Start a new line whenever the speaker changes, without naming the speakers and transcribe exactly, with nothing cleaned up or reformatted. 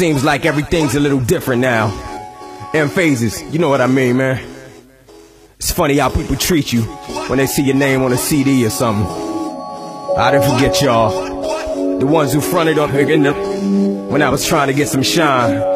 seems like everything's a little different now. In phases, you know what I mean, man. It's funny how people treat you when they see your name on a C D or something. I didn't forget y'all, the ones who fronted up in the, when I was trying to get some shine.